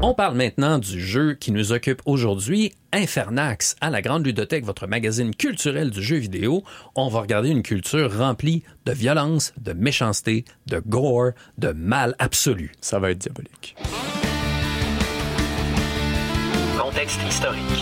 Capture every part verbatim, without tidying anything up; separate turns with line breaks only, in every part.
On parle maintenant du jeu qui nous occupe aujourd'hui, Infernax, à la Grande Ludothèque, votre magazine culturel du jeu vidéo. On va regarder une culture remplie de violence, de méchanceté, de gore, de mal absolu.
Ça va être diabolique.
Contexte historique.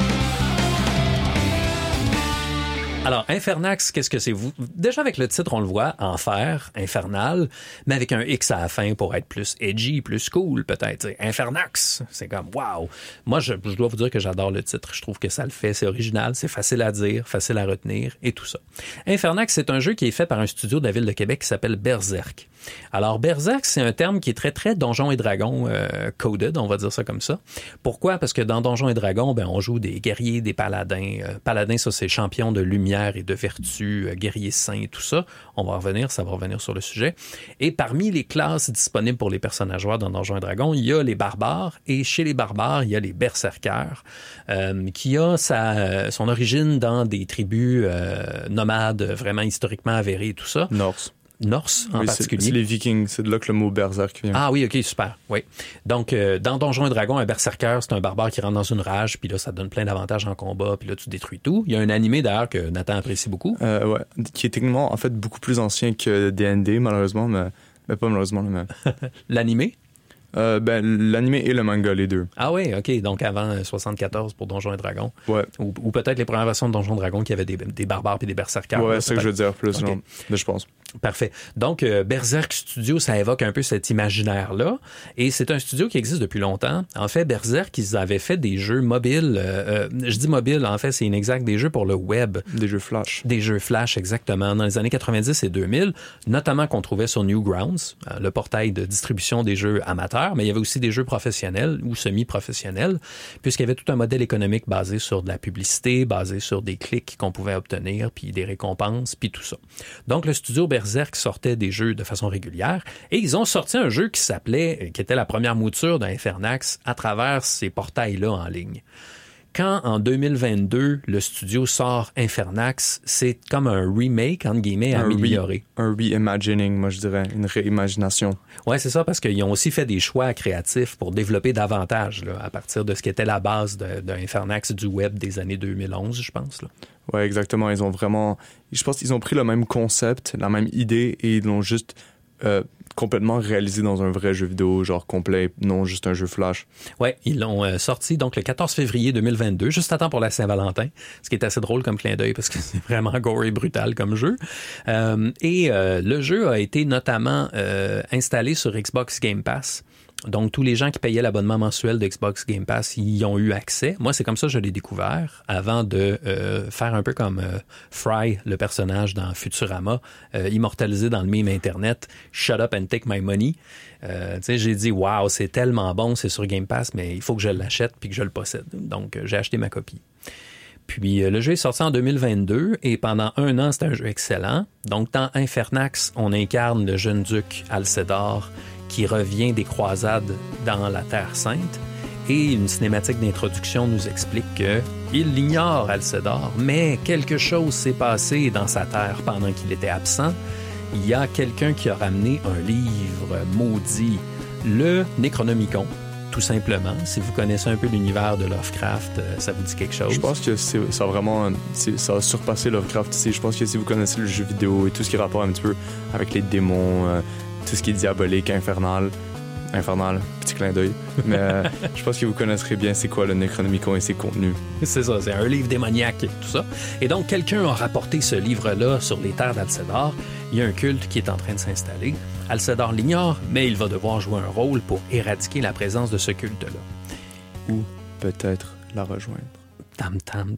Alors, Infernax, qu'est-ce que c'est? Vous, déjà, avec le titre, on le voit, Enfer, Infernal, mais avec un X à la fin pour être plus edgy, plus cool, peut-être. Infernax, c'est comme, wow! Moi, je, je dois vous dire que j'adore le titre. Je trouve que ça le fait, c'est original, c'est facile à dire, facile à retenir, et tout ça. Infernax, c'est un jeu qui est fait par un studio de la ville de Québec qui s'appelle Berserk. Alors, Berserk, c'est un terme qui est très, très Donjons et Dragons euh, coded, on va dire ça comme ça. Pourquoi? Parce que dans Donjons et Dragons, ben, on joue des guerriers, des paladins. Euh, paladins, ça, c'est champion de lumière et de vertu, euh, guerriers saints et tout ça. On va revenir, ça va revenir sur le sujet. Et parmi les classes disponibles pour les personnages joueurs dans Donjons et Dragons, il y a les barbares. Et chez les barbares, il y a les berserkers, euh, qui a sa, son origine dans des tribus euh, nomades, vraiment historiquement avérées et tout ça.
Norse.
Norse en
oui,
particulier.
C'est, c'est les Vikings, c'est de là que le mot berserk vient.
Ah oui, ok, super. Oui. Donc, euh, dans Donjons et Dragons, un berserker, c'est un barbare qui rentre dans une rage, puis là, ça donne plein d'avantages en combat, puis là, tu détruis tout. Il y a un animé, d'ailleurs, que Nathan apprécie beaucoup.
Euh, ouais, qui est techniquement, en fait, beaucoup plus ancien que D and D, malheureusement, mais, mais pas malheureusement. Mais...
L'animé?
Euh, ben, l'animé et le manga, les deux.
Ah oui, OK. Donc avant soixante-quatorze pour Donjons et Dragons.
Ouais.
Ou, ou peut-être les premières versions de Donjons et Dragons qui avaient des, des barbares et des berserkers.
Ouais,
là,
c'est ça que je veux dire plus,
okay.
non, mais je pense.
Parfait. Donc, euh, Berserk Studio, ça évoque un peu cet imaginaire-là. Et c'est un studio qui existe depuis longtemps. En fait, Berserk, ils avaient fait des jeux mobiles. Euh, euh, je dis mobile, en fait, c'est inexact. Des jeux pour le web.
Des jeux Flash.
Des jeux Flash, exactement. Dans les années quatre-vingt-dix et deux mille, notamment qu'on trouvait sur Newgrounds, euh, le portail de distribution des jeux amateurs. Mais il y avait aussi des jeux professionnels ou semi-professionnels, puisqu'il y avait tout un modèle économique basé sur de la publicité, basé sur des clics qu'on pouvait obtenir, puis des récompenses, puis tout ça. Donc, le studio Berserk sortait des jeux de façon régulière et ils ont sorti un jeu qui s'appelait, qui était la première mouture d'Infernax à travers ces portails-là en ligne. Quand, en deux mille vingt-deux, le studio sort Infernax, c'est comme un remake, entre guillemets,
un
amélioré.
Re- un reimagining, moi je dirais, une réimagination.
Oui, c'est ça, parce qu'ils ont aussi fait des choix créatifs pour développer davantage, là, à partir de ce qui était la base de, de Infernax du web des années deux mille onze, je pense. Là.
Oui, exactement. Ils ont vraiment... Je pense qu'ils ont pris le même concept, la même idée, et ils l'ont juste... Euh, complètement réalisé dans un vrai jeu vidéo, genre complet, non juste un jeu Flash.
Ouais, ils l'ont euh, sorti donc le quatorze février deux mille vingt-deux, juste à temps pour la Saint-Valentin, ce qui est assez drôle comme clin d'œil parce que c'est vraiment gore et brutal comme jeu. Euh, et euh, le jeu a été notamment euh, installé sur Xbox Game Pass. Donc, tous les gens qui payaient l'abonnement mensuel de Xbox Game Pass y ont eu accès. Moi, c'est comme ça que je l'ai découvert avant de euh, faire un peu comme euh, Fry, le personnage dans Futurama, euh, immortalisé dans le meme Internet, « Shut up and take my money euh, ». Tu sais, j'ai dit « Wow, c'est tellement bon, c'est sur Game Pass, mais il faut que je l'achète puis que je le possède. » Donc, euh, j'ai acheté ma copie. Puis, euh, le jeu est sorti en deux mille vingt-deux et pendant un an, c'est un jeu excellent. Donc, dans Infernax, on incarne le jeune duc Alcédar qui revient des croisades dans la Terre Sainte. Et une cinématique d'introduction nous explique que il l'ignore, Alcédar, mais quelque chose s'est passé dans sa terre pendant qu'il était absent. Il y a quelqu'un qui a ramené un livre maudit, le Necronomicon, tout simplement. Si vous connaissez un peu l'univers de Lovecraft, ça vous dit quelque chose?
Je pense que c'est, ça a vraiment c'est, ça a surpassé Lovecraft ici. Je pense que si vous connaissez le jeu vidéo et tout ce qui rapporte un petit peu avec les démons, euh, tout ce qui est diabolique, infernal, infernal, petit clin d'œil. Mais euh, je pense que vous connaîtrez bien c'est quoi le Necronomicon et ses contenus.
C'est ça, c'est un livre démoniaque et tout ça. Et donc, quelqu'un a rapporté ce livre-là sur les terres d'Alcédar. Il y a un culte qui est en train de s'installer. Alcédar l'ignore, mais il va devoir jouer un rôle pour éradiquer la présence de ce culte-là.
Ou peut-être la rejoindre.
Tam, tam,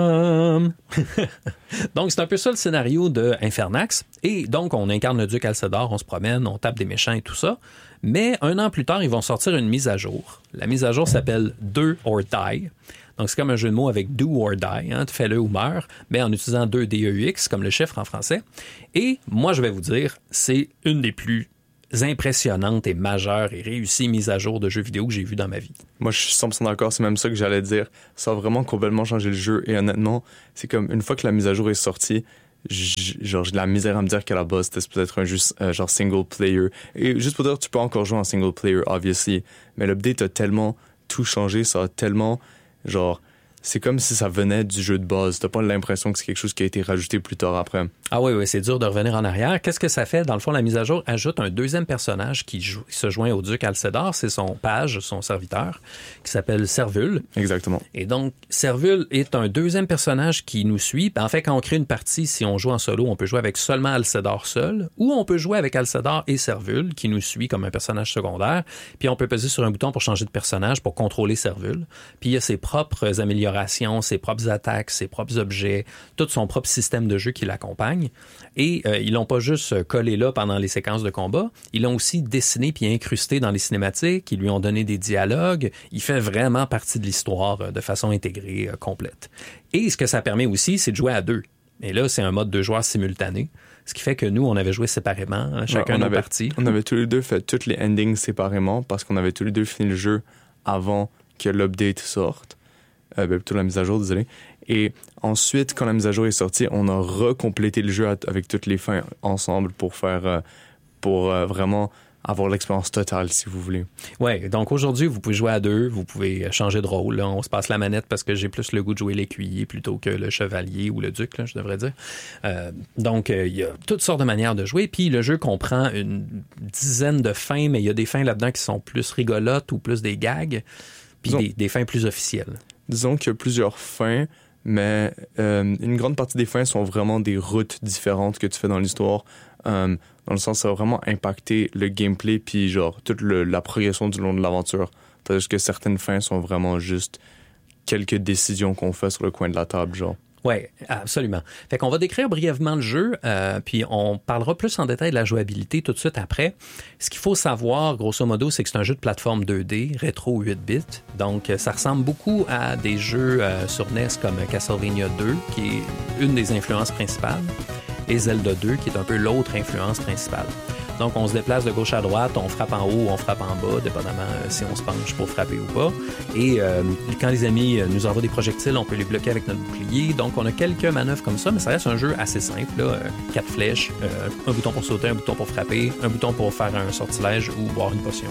tam. Donc, c'est un peu ça le scénario de Infernax. Et donc, on incarne le duc Alcédar, on se promène, on tape des méchants et tout ça. Mais un an plus tard, ils vont sortir une mise à jour. La mise à jour s'appelle Do or Die. Donc, c'est comme un jeu de mots avec do or die, hein, fais-le ou meurs, mais en utilisant deux D E U X comme le chiffre en français. Et moi, je vais vous dire, c'est une des plus impressionnantes et majeures et réussies mises à jour de jeux vidéo que j'ai vues dans ma vie.
Moi, je suis cent pour cent d'accord, c'est même ça que j'allais dire. Ça a vraiment complètement changé le jeu et honnêtement, c'est comme une fois que la mise à jour est sortie, j- genre, j'ai de la misère à me dire qu'à la base, c'était peut-être un jeu euh, genre single player. Et juste pour dire, tu peux encore jouer en single player, obviously, mais l'update a tellement tout changé, ça a tellement, genre, c'est comme si ça venait du jeu de base. T'as pas l'impression que c'est quelque chose qui a été rajouté plus tard après.
Ah oui, oui, c'est dur de revenir en arrière. Qu'est-ce que ça fait? Dans le fond, la mise à jour ajoute un deuxième personnage qui, joue, qui se joint au duc Alcédar. C'est son page, son serviteur, qui s'appelle Servule.
Exactement.
Et donc, Servule est un deuxième personnage qui nous suit. En fait, quand on crée une partie, si on joue en solo, on peut jouer avec seulement Alcédar seul, ou on peut jouer avec Alcédar et Servule, qui nous suit comme un personnage secondaire. Puis on peut peser sur un bouton pour changer de personnage, pour contrôler Servule. Puis il y a ses propres améliorations, ses propres attaques, ses propres objets, tout son propre système de jeu qui l'accompagne. Et euh, ils l'ont pas juste collé là pendant les séquences de combat, ils l'ont aussi dessiné puis incrusté dans les cinématiques, ils lui ont donné des dialogues, il fait vraiment partie de l'histoire euh, de façon intégrée, euh, complète. Et ce que ça permet aussi, c'est de jouer à deux. Et là, c'est un mode de joueurs simultané, ce qui fait que nous, on avait joué séparément, hein, chacun
ouais,
nos
avait,
parties.
On avait tous les deux fait toutes les endings séparément parce qu'on avait tous les deux fini le jeu avant que l'update sorte. Euh, ben, plutôt la mise à jour, désolé. Et ensuite, quand la mise à jour est sortie, on a recomplété le jeu avec toutes les fins ensemble pour faire, euh, pour euh, vraiment avoir l'expérience totale, si vous voulez.
Ouais, donc aujourd'hui, vous pouvez jouer à deux, vous pouvez changer de rôle. Là. On se passe la manette parce que j'ai plus le goût de jouer l'écuyer plutôt que le chevalier ou le duc, là, je devrais dire. Euh, donc, il euh, y a toutes sortes de manières de jouer. Puis le jeu comprend une dizaine de fins, mais il y a des fins là-dedans qui sont plus rigolotes ou plus des gags, puis des, des fins plus officielles.
Disons qu'il y a plusieurs fins, mais euh, une grande partie des fins sont vraiment des routes différentes que tu fais dans l'histoire. Euh, dans le sens, ça va vraiment impacter le gameplay puis genre toute le, la progression du long de l'aventure. Tandis que certaines fins sont vraiment juste quelques décisions qu'on fait sur le coin de la table, genre.
Oui, absolument. Fait qu'on va décrire brièvement le jeu, euh, puis on parlera plus en détail de la jouabilité tout de suite après. Ce qu'il faut savoir, grosso modo, c'est que c'est un jeu de plateforme deux D, rétro huit bits. Donc, ça ressemble beaucoup à des jeux euh, sur N E S comme Castlevania deux, qui est une des influences principales, et Zelda deux, qui est un peu l'autre influence principale. Donc, on se déplace de gauche à droite, on frappe en haut ou on frappe en bas, dépendamment euh, si on se penche pour frapper ou pas. Et euh, quand les amis nous envoient des projectiles, on peut les bloquer avec notre bouclier. Donc, on a quelques manœuvres comme ça, mais ça reste un jeu assez simple. Là. Euh, quatre flèches, euh, un bouton pour sauter, un bouton pour frapper, un bouton pour faire un sortilège ou boire une potion.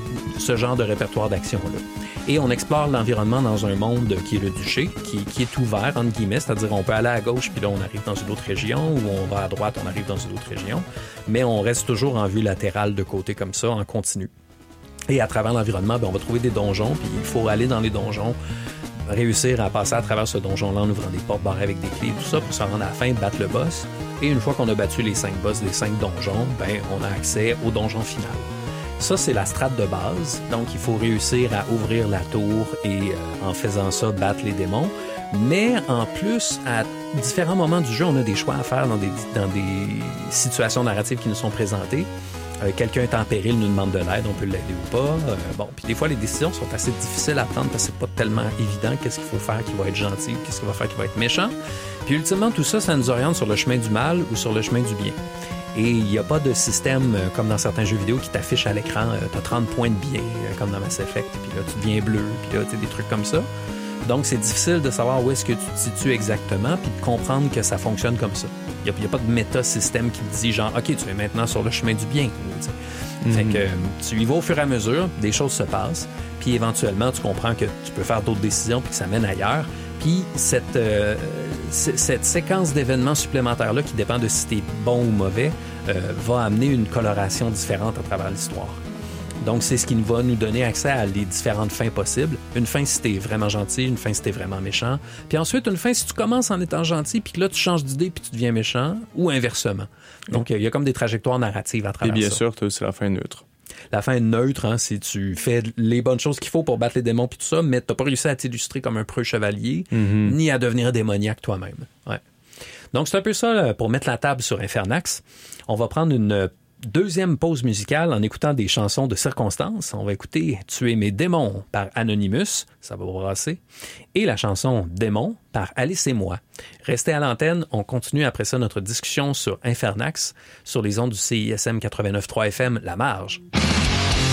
Ce genre de répertoire d'action-là. Et on explore l'environnement dans un monde qui est le duché, qui, qui est ouvert, entre guillemets, c'est-à-dire on peut aller à gauche, puis là, on arrive dans une autre région, ou on va à droite, on arrive dans une autre région, mais on reste toujours en vue latérale de côté comme ça, en continu. Et à travers l'environnement, bien, on va trouver des donjons, puis il faut aller dans les donjons, réussir à passer à travers ce donjon-là en ouvrant des portes barrées avec des clés, tout ça, pour se rendre à la fin, battre le boss. Et une fois qu'on a battu les cinq boss des cinq donjons, ben, on a accès au donjon final. Ça, c'est la strate de base. Donc, il faut réussir à ouvrir la tour et, euh, en faisant ça, battre les démons. Mais, en plus, à différents moments du jeu, on a des choix à faire dans des, dans des situations narratives qui nous sont présentées. Euh, quelqu'un est en péril, nous demande de l'aide, on peut l'aider ou pas. Euh, bon, puis des fois, les décisions sont assez difficiles à prendre parce que c'est pas tellement évident qu'est-ce qu'il faut faire qui va être gentil, qu'est-ce qu'il va faire qui va être méchant. Puis, ultimement, tout ça, ça nous oriente sur le chemin du mal ou sur le chemin du bien. Et il n'y a pas de système, euh, comme dans certains jeux vidéo, qui t'affiche à l'écran, euh, t'as trente points de bien, euh, comme dans Mass Effect, puis là, tu deviens bleu, puis là, tu sais, des trucs comme ça. Donc, c'est difficile de savoir où est-ce que tu te situes exactement, puis de comprendre que ça fonctionne comme ça. Il n'y a, a pas de méta-système qui te dit, genre, OK, tu es maintenant sur le chemin du bien. Mm-hmm. Fait que euh, tu y vas au fur et à mesure, des choses se passent, puis éventuellement, tu comprends que tu peux faire d'autres décisions, puis que ça mène ailleurs. Puis cette, euh, c- cette séquence d'événements supplémentaires-là, qui dépend de si t'es bon ou mauvais, euh, va amener une coloration différente à travers l'histoire. Donc, c'est ce qui va nous donner accès à les différentes fins possibles. Une fin si t'es vraiment gentil, une fin si t'es vraiment méchant. Puis ensuite, une fin si tu commences en étant gentil, puis que là, tu changes d'idée, puis tu deviens méchant, ou inversement. Donc, il y a comme des trajectoires narratives à travers ça.
Et bien
ça.
sûr, t'as aussi la fin neutre.
La fin est neutre, hein, si tu fais les bonnes choses qu'il faut pour battre les démons puis tout ça, mais t'as pas réussi à t'illustrer comme un preux chevalier, mm-hmm. ni à devenir démoniaque toi-même. Ouais. Donc, c'est un peu ça là, pour mettre la table sur Infernax. On va prendre une deuxième pause musicale en écoutant des chansons de circonstance. On va écouter « Tuer mes démons » par Anonymous, ça va brasser, et la chanson « Démon » par Alice et moi. Restez à l'antenne, on continue après ça notre discussion sur Infernax sur les ondes du C I S M quatre-vingt-neuf point trois F M La Marge.